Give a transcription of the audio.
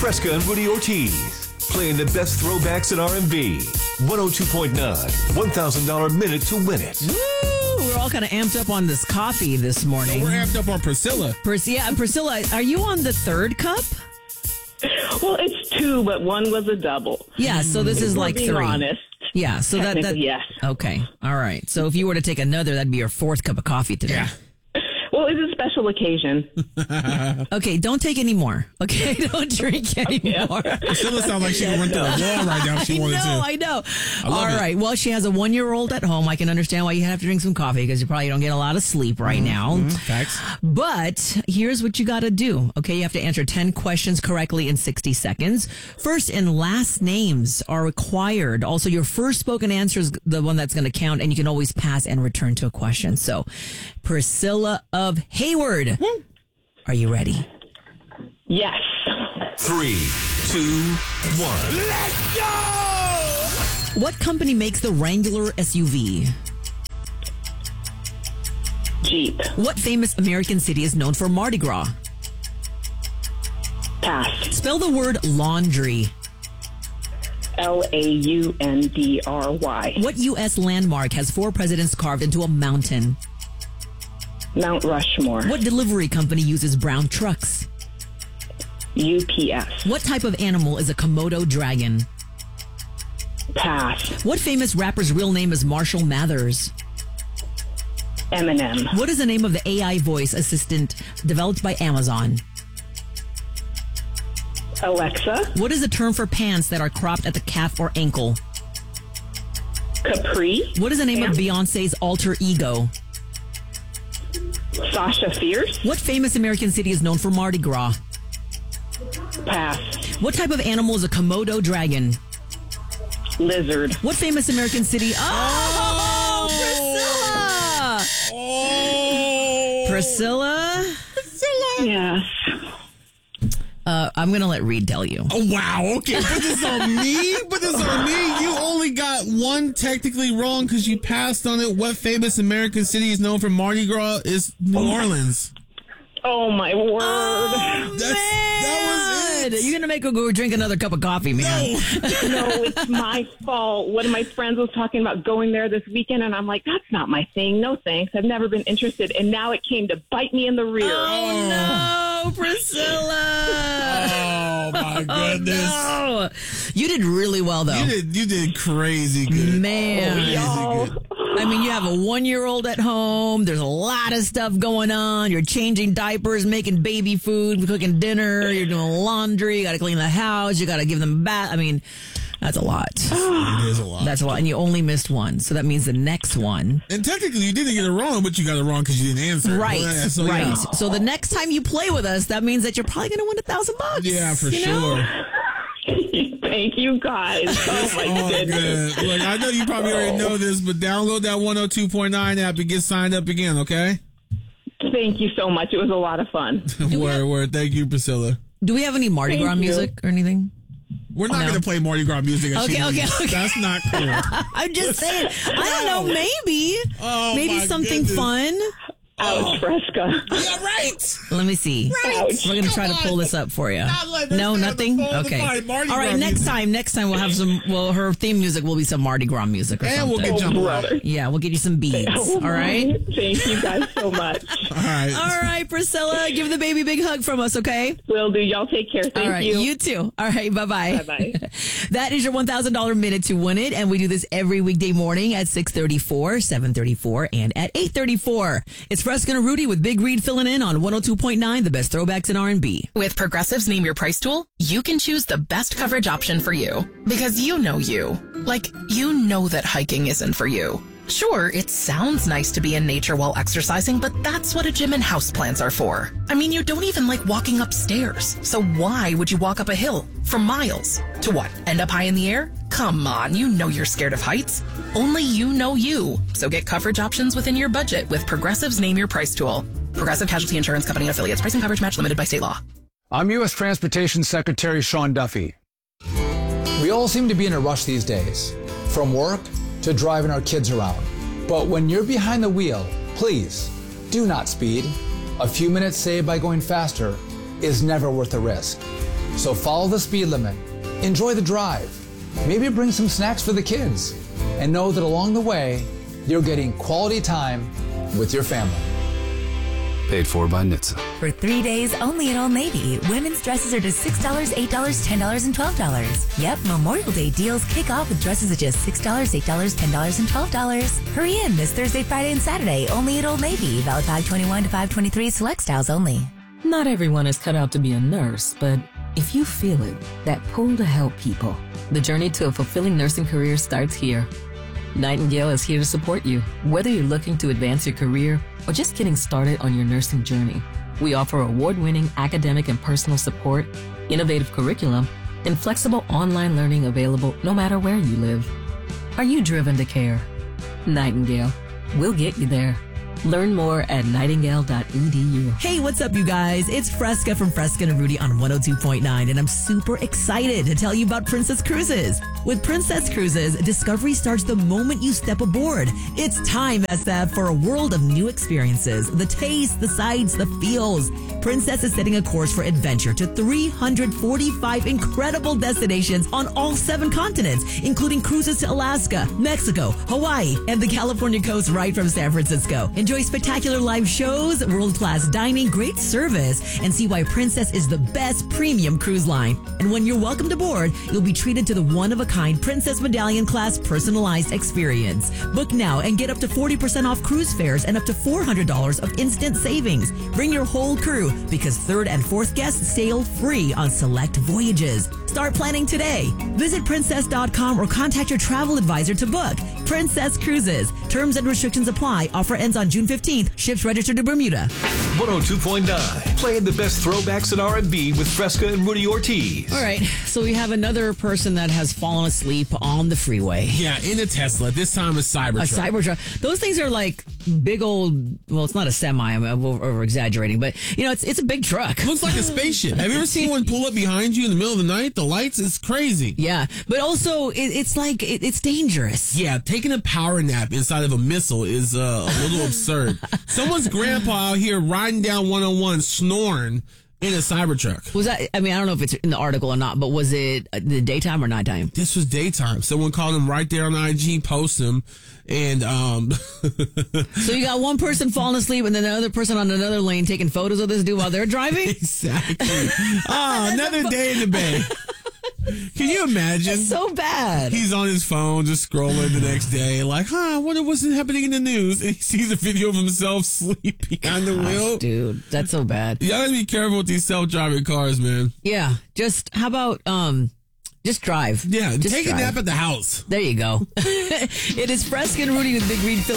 Fresca and Rudy Ortiz, playing the best throwbacks in R&B. 102.9, $1,000 minute to win it. Woo! We're all kind of amped up on this coffee this morning. We're amped up on Priscilla. Priscilla, are you on the third cup? Well, it's 2, but 1 was a double. Yeah, so this is like 3. Honest. Yeah, so that yes. Okay, all right. So if you were to take another, that'd be your 4th cup of coffee today. Yeah. Well, it's a special occasion. Okay, don't take any more. Okay, don't drink anymore. Priscilla sounds like she can run through a wall right now if she wanted to. I know. All it. right. Well, she has a 1-year-old at home. I can understand why you have to drink some coffee because you probably don't get a lot of sleep right now. Facts. But here's what you got to do. Okay, you have to answer 10 questions correctly in 60 seconds. First and last names are required. Also, your first spoken answer is the one that's going to count, and you can always pass and return to a question. So, Priscilla of Hayward, are you ready? Yes. 3, 2, 1. Let's go! What company makes the Wrangler SUV? Jeep. What famous American city is known for Mardi Gras? Pass. Spell the word laundry. Laundry. What U.S. landmark has 4 presidents carved into a mountain? Mount Rushmore. What delivery company uses brown trucks? UPS. What type of animal is a Komodo dragon? Pass. What famous rapper's real name is Marshall Mathers? Eminem. What is the name of the AI voice assistant developed by Amazon? Alexa. What is the term for pants that are cropped at the calf or ankle? Capri. What is the name of Beyonce's alter ego? Sasha Fierce. What famous American city is known for Mardi Gras? Pass. What type of animal is a Komodo dragon? Lizard. What famous American city? Oh, Priscilla! Priscilla! Yes. I'm going to let Reed tell you. Oh, wow. Okay. Put this on me? You only got one technically wrong because you passed on it. What famous American city is known for Mardi Gras is New Orleans. Oh, my word. That was it. You're going to make her go drink another cup of coffee, man. No, it's my fault. One of my friends was talking about going there this weekend, and I'm like, that's not my thing. No thanks. I've never been interested. And now it came to bite me in the rear. Oh, no, Priscilla. Oh, my goodness. No. You did really well, though. You did crazy good. Man. I mean, you have a 1-year-old at home. There's a lot of stuff going on. You're changing diapers, making baby food, cooking dinner. You're doing laundry. You got to clean the house. You got to give them a bath. I mean, that's a lot. It is a lot. That's a lot. And you only missed one. So that means the next one. And technically, you didn't get it wrong, but you got it wrong because you didn't answer. Right. Yeah, so, right. Yeah. So the next time you play with us, that means that you're probably going to win $1,000. Yeah, for you know? sure. Thank you, guys. Oh, my goodness. Good. Look, I know you probably already know this, but download that 102.9 app and get signed up again, okay? Thank you so much. It was a lot of fun. Word. Thank you, Priscilla. Do we have any Mardi Gras music or anything? We're not going to play Mardi Gras music. Okay. That's not cool. I'm just saying. I don't know. Maybe. Oh, maybe something fun. Ouch, Fresca. Yeah, right. Let me see. Ouch. We're gonna try to pull this up for you. No, nothing. Okay. All right. Next time we'll have some. Well, her theme music will be some Mardi Gras music or And something. we'll get Jump Rope. Yeah, we'll get you some beads. All right. Thank you guys so much. All right. All right, Priscilla. Give the baby a big hug from us, okay? Will do. Y'all take care. Thank All right. you. You too. All right. Bye-bye. Bye-bye. That is your $1,000 minute to win it. And we do this every weekday morning at 6:34, 7:34, and at 8:34. It's Fresca and Rudy with Big Reed filling in on 102.9, the best throwbacks in R&B. With Progressive's Name Your Price tool, you can choose the best coverage option for you. Because you know you. Like, you know that hiking isn't for you. Sure, it sounds nice to be in nature while exercising, but that's what a gym and houseplants are for. I mean, you don't even like walking upstairs. So why would you walk up a hill for miles? To what? End up high in the air? Come on, you know you're scared of heights. Only you know you. So get coverage options within your budget with Progressive's Name Your Price tool. Progressive Casualty Insurance Company and affiliates. Price and coverage match limited by state law. I'm U.S. Transportation Secretary Sean Duffy. We all seem to be in a rush these days, from work to driving our kids around. But when you're behind the wheel, please do not speed. A few minutes saved by going faster is never worth the risk. So follow the speed limit, enjoy the drive, maybe bring some snacks for the kids, and know that along the way, you're getting quality time with your family. Paid for by NHTSA. For 3 days only at Old Navy, women's dresses are just $6, $8, $10, and $12. Yep, Memorial Day deals kick off with dresses at just $6, $8, $10, and $12. Hurry in this Thursday, Friday, and Saturday only at Old Navy. Valid 5/21 to 5/23, select styles only. Not everyone is cut out to be a nurse, but if you feel it, that pull to help people, the journey to a fulfilling nursing career starts here. Nightingale is here to support you, whether you're looking to advance your career or just getting started on your nursing journey. We offer award-winning academic and personal support, innovative curriculum, and flexible online learning available no matter where you live. Are you driven to care? Nightingale. We'll get you there. Learn more at nightingale.edu. Hey, what's up, you guys? It's Fresca from Fresca and Rudy on 102.9, and I'm super excited to tell you about Princess Cruises. With Princess Cruises, discovery starts the moment you step aboard. It's time, SF, for a world of new experiences. The taste, the sights, the feels. Princess is setting a course for adventure to 345 incredible destinations on all 7 continents, including cruises to Alaska, Mexico, Hawaii, and the California coast right from San Francisco. Enjoy spectacular live shows, world-class dining, great service, and see why Princess is the best premium cruise line. And when you're welcomed aboard, you'll be treated to the one-of-a-kind Princess Medallion class personalized experience. Book now and get up to 40% off cruise fares and up to $400 of instant savings. Bring your whole crew because 3rd and 4th guests sail free on select voyages. Start planning today. Visit princess.com or contact your travel advisor to book. Princess Cruises. Terms and restrictions apply. Offer ends on June 15th. Ships registered to Bermuda. 102.9. Playing the best throwbacks in R&B with Fresca and Rudy Ortiz. All right, so we have another person that has fallen asleep on the freeway. Yeah, in a Tesla. This time a Cybertruck. A Cybertruck. Those things are like big old, well, it's not a semi, I'm over exaggerating, but you know, it's a big truck. Looks like a spaceship. Have you ever seen one pull up behind you in the middle of the night? The lights is crazy. Yeah, but also it's like it's dangerous. Yeah, taking a power nap inside of a missile is a little absurd. Someone's grandpa out here riding down 101 snoring in a Cybertruck. Was that, I mean, I don't know if it's in the article or not, but was it the daytime or nighttime? This was daytime. Someone called him right there on IG, post him, and So you got one person falling asleep and then another person on another lane taking photos of this dude while they're driving? Exactly. Another day in the bay. Can you imagine? It's so bad. He's on his phone just scrolling the next day like, I wonder what's happening in the news. And he sees a video of himself sleep behind the wheel. Dude, that's so bad. You gotta be careful with these self-driving cars, man. Yeah. Just, how about, just drive. Yeah, just take drive. a nap at the house. There you go. It is Fresca and Rudy with Big Green Philly.